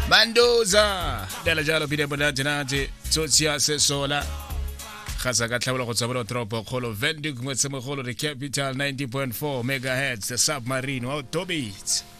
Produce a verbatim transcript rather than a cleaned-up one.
Mandoza dela jalo pide bonate nate Totsia Sesola Khasa ka tlhabela go tsabela tropo kholo Vendig ngwetse mogolo the capital ninety point four megahertz the submarine wa Tobit